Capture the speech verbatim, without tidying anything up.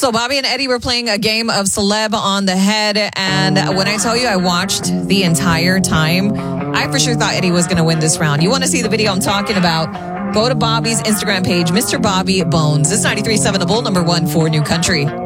So Bobby and Eddie were playing a game of Celeb on the Head. And when I tell you I watched the entire time, I for sure thought Eddie was going to win this round. You want to see the video I'm talking about? Go to Bobby's Instagram page, Mister Bobby Bones. It's ninety-three point seven The Bull, number one for New Country.